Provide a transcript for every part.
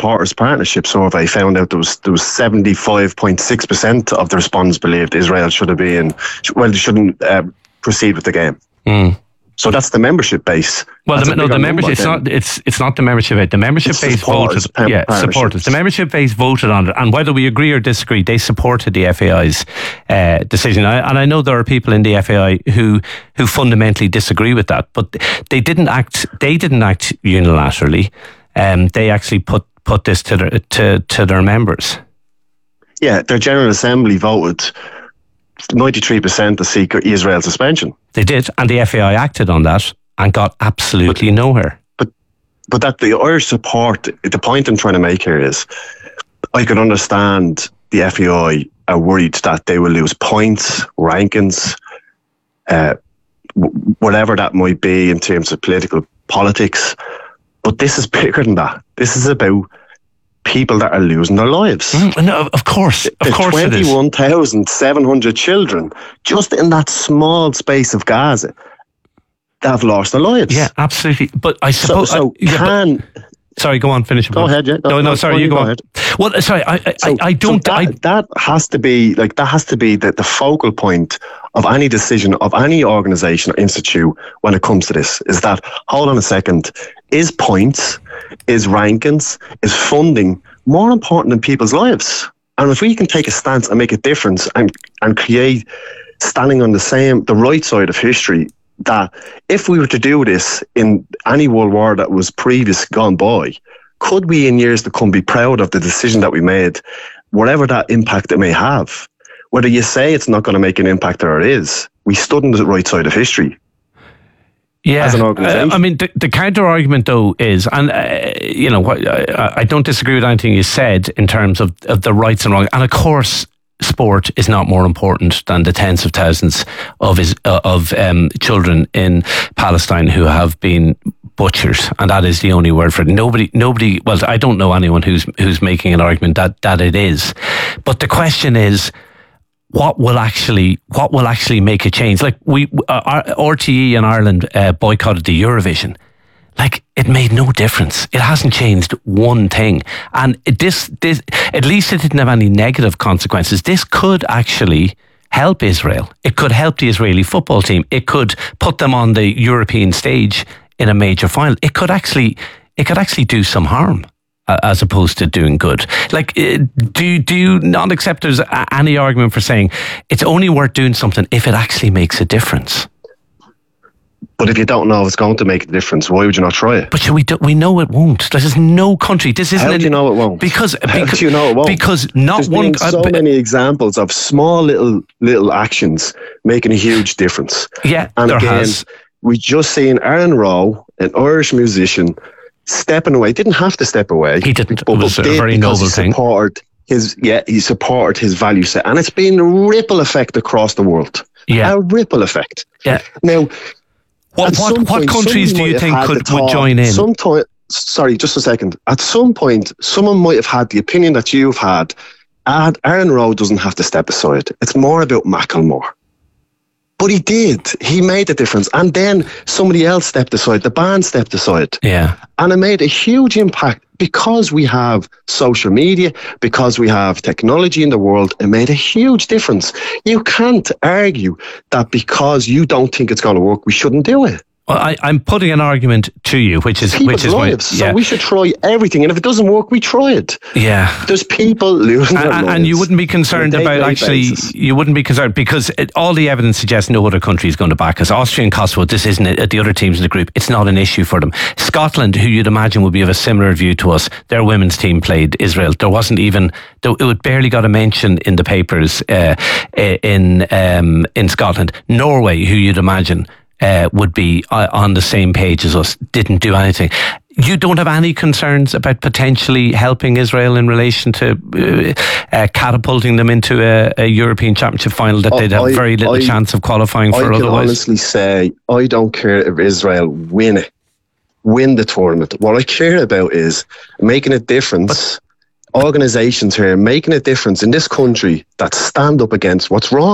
Supporters Partnership survey found out there was 75.6% of the respondents believed Israel they shouldn't proceed with the game. So that's the membership base. Well, the membership. It's not the membership base. The membership base voted. Supporters. The membership base voted on it, and whether we agree or disagree, they supported the FAI's decision. And I know there are people in the FAI who fundamentally disagree with that, but they didn't act. They didn't act unilaterally. They actually put this to their members. Yeah, their General Assembly voted 93% to seek Israel's suspension. They did, and the FAI acted on that and got absolutely nowhere. But that the Irish support, the point I'm trying to make here is, I can understand the FAI are worried that they will lose points, rankings, whatever that might be in terms of political politics. But this is bigger than that. This is about people that are losing their lives. No, of course it is. 21,700 children just in that small space of Gaza that have lost their lives. Yeah, absolutely. But I suppose sorry, go on, finish. Go ahead. Yeah. No, sorry, you go ahead. Well, sorry, that has to be the focal point of any decision of any organisation or institute when it comes to this. Is that, hold on a second, is points, is rankings, is funding more important than people's lives? And if we can take a stance and make a difference and create standing on the right side of history, that if we were to do this in any world war that was gone by, could we in years to come be proud of the decision that we made, whatever that impact it may have? Whether you say it's not going to make an impact or it is, we stood on the right side of history. Yeah, as an organisation. I mean, the counter argument though is, and I don't disagree with anything you said in terms of the rights and wrongs, and of course, sport is not more important than the tens of thousands of children in Palestine who have been butchered, and that is the only word for it. Nobody. Well, I don't know anyone who's making an argument that it is, but the question is, what will actually make a change? Like RTE in Ireland boycotted the Eurovision. Like, it made no difference. It hasn't changed one thing. And this at least it didn't have any negative consequences. This could actually help Israel. It could help the Israeli football team. It could put them on the European stage in a major final. It could actually do some harm as opposed to doing good. Like, do you not accept there's any argument for saying it's only worth doing something if it actually makes a difference? But if you don't know if it's going to make a difference, why would you not try it? But we know it won't. There's no country. This isn't. How do you know it won't? Because how do you know it won't? Because not one. There's been so many examples of small little actions making a huge difference. Yeah, and there again, has. We just seen Aaron Rowe, an Irish musician, stepping away. Didn't have to step away. He didn't. It was a very noble thing. He supported his value set, and it's been a ripple effect across the world. Yeah, a ripple effect. Yeah. Now, what countries do you think would join in? Sorry, just a second. At some point, someone might have had the opinion that you've had. Aaron Rowe doesn't have to step aside. It's more about Macklemore. But he did. He made a difference. And then somebody else stepped aside. The band stepped aside. Yeah. And it made a huge impact because we have social media, because we have technology in the world. It made a huge difference. You can't argue that because you don't think it's going to work, we shouldn't do it. Well, I'm putting an argument to you, which is lives. So we should try everything, and if it doesn't work, we try it. Yeah, there's people losing their lives. And you wouldn't be concerned about you wouldn't be concerned because all the evidence suggests no other country is going to back us. Austria and Kosovo, this isn't it. The other teams in the group, it's not an issue for them. Scotland, who you'd imagine would be of a similar view to us, their women's team played Israel. There wasn't even it barely got a mention in the papers in Scotland. Norway, who you'd imagine would be on the same page as us, didn't do anything. You don't have any concerns about potentially helping Israel in relation to catapulting them into a European Championship final that they'd have very little chance of qualifying for otherwise? I can honestly say I don't care if Israel win the tournament. What I care about is making a difference. Organisations here making a difference in this country that stand up against what's wrong.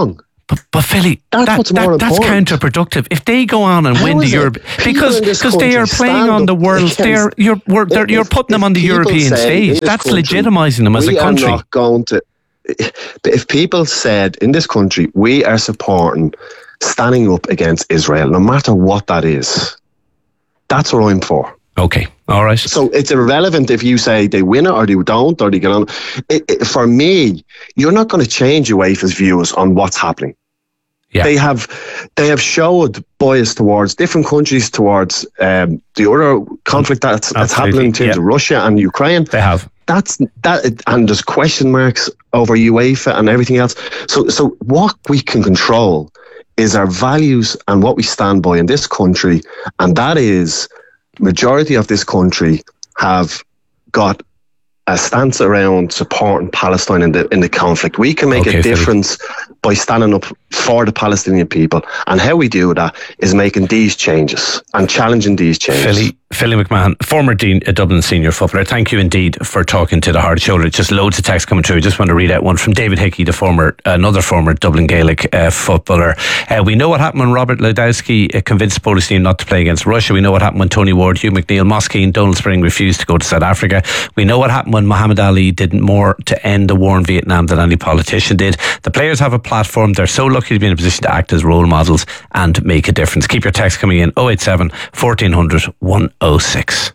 But Philly, that's counterproductive. If they go on and win the Europe, because they are playing on the world, you're putting them on the European stage. That's legitimising them as a country. We are not going to. If people said in this country we are supporting standing up against Israel, no matter what that is, that's what I'm for. Okay, all right. So it's irrelevant if you say they win it or they don't or they get on. For me, you're not going to change UEFA's views on what's happening. Yeah. They have showed bias towards different countries, towards the other conflict that's happening in terms of Russia and Ukraine. They have. And there's question marks over UEFA and everything else. So what we can control is our values and what we stand by in this country, and that is majority of this country have got a stance around supporting Palestine in the conflict. We can make a difference by standing up for the Palestinian people, and how we do that is making these changes and challenging these changes. Philly McMahon, former Dean at Dublin Senior Footballer, thank you indeed for talking to the Hard Shoulder. Just loads of text coming through. I just want to read out one from David Hickey, another former Dublin Gaelic footballer. We know what happened when Robert Lewandowski convinced the Polish team not to play against Russia. We know what happened when Tony Ward, Hugh McNeil, Moskeen, Donald Spring refused to go to South Africa. We know what happened when Muhammad Ali did more to end the war in Vietnam than any politician did. The players have a platform. They're so lucky to be in a position to act as role models and make a difference. Keep your text coming in 087 1400 106.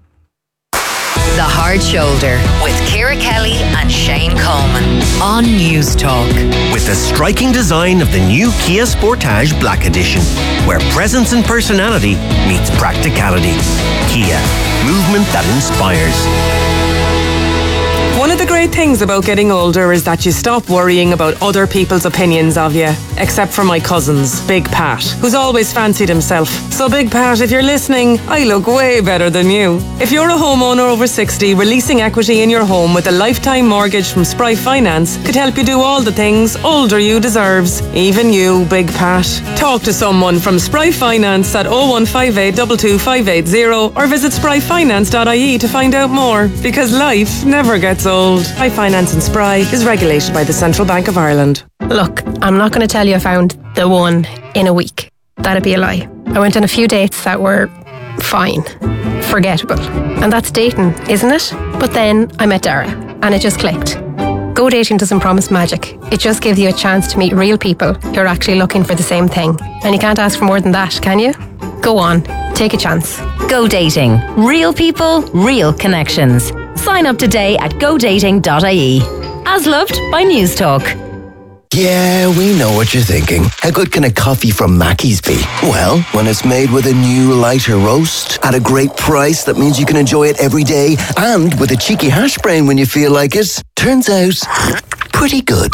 The Hard Shoulder with Ciara Kelly and Shane Coleman on News Talk. With the striking design of the new Kia Sportage Black Edition, where presence and personality meets practicality. Kia, movement that inspires. One of the great things about getting older is that you stop worrying about other people's opinions of you. Except for my cousins, Big Pat, who's always fancied himself. So Big Pat, if you're listening, I look way better than you. If you're a homeowner over 60, releasing equity in your home with a lifetime mortgage from Spry Finance could help you do all the things older you deserves. Even you, Big Pat. Talk to someone from Spry Finance at 0158 22580 or visit spryfinance.ie to find out more. Because life never gets old. Spry Finance and Spry is regulated by the Central Bank of Ireland. Look, I'm not going to tell you I found the one in a week. That'd be a lie. I went on a few dates that were fine, forgettable. And that's dating, isn't it? But then I met Dara and it just clicked. Go dating doesn't promise magic. It just gives you a chance to meet real people who are actually looking for the same thing. And you can't ask for more than that, can you? Go on, take a chance. Go dating. Real people, real connections. Sign up today at godating.ie. As loved by News Talk. Yeah, we know what you're thinking. How good can a coffee from Mackey's be? Well, when it's made with a new lighter roast at a great price that means you can enjoy it every day and with a cheeky hash brown when you feel like it, turns out pretty good.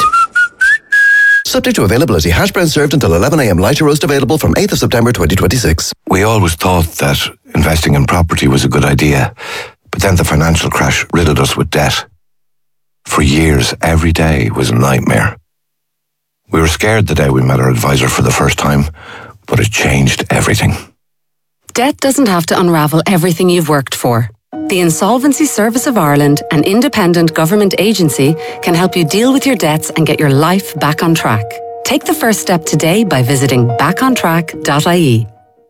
Subject to availability. Hash brown served until 11 a.m. Lighter roast available from 8th of September 2026. We always thought that investing in property was a good idea, but then the financial crash riddled us with debt. For years, every day was a nightmare. We were scared the day we met our advisor for the first time, but it changed everything. Debt doesn't have to unravel everything you've worked for. The Insolvency Service of Ireland, an independent government agency, can help you deal with your debts and get your life back on track. Take the first step today by visiting backontrack.ie.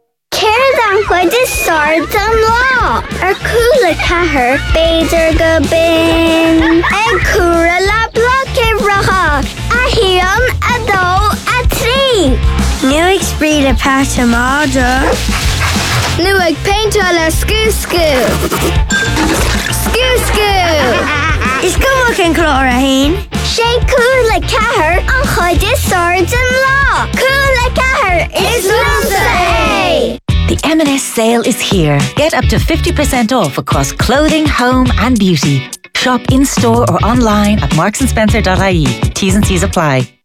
Céir chuid is sard an lá ar cúla chathair beidir go bin ag cúra le bloce racha a híon a dó a trí. Nu ag spríd a páta máda. Nu ag peintá le scú-scú. Scú-scú. Is cumach an clór a hain? Sé cúla chathair an chuid is sard an lá. Cúla chathair is lumsa é. The M&S sale is here. Get up to 50% off across clothing, home and beauty. Shop in-store or online at marksandspencer.ie. T's and C's apply.